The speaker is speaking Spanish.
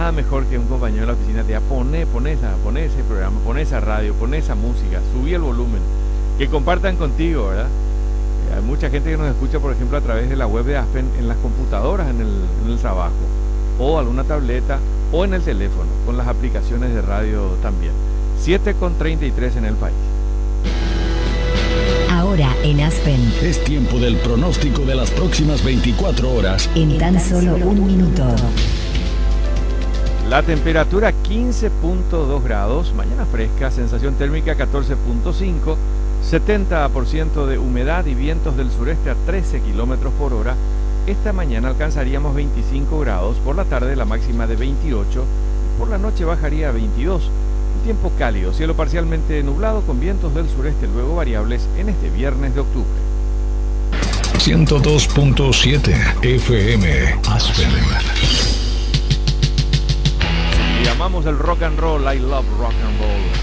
nada mejor que un compañero de la oficina te diga, poné ese programa, poné esa radio, poné esa música, subí el volumen, que compartan contigo, ¿verdad? Hay mucha gente que nos escucha, por ejemplo, a través de la web de Aspen en las computadoras en el trabajo, o alguna tableta, o en el teléfono, con las aplicaciones de radio también. 7:33 en el país. Ahora en Aspen. Es tiempo del pronóstico de las próximas 24 horas. En tan solo un minuto. La temperatura 15.2 grados, mañana fresca, sensación térmica 14.5, 70% de humedad y vientos del sureste a 13 kilómetros por hora. Esta mañana alcanzaríamos 25 grados, por la tarde la máxima de 28 y por la noche bajaría a 22. El tiempo cálido, cielo parcialmente nublado con vientos del sureste luego variables en este viernes de octubre. 102.7 FM Aspen. Y amamos el rock and roll, I love rock and roll.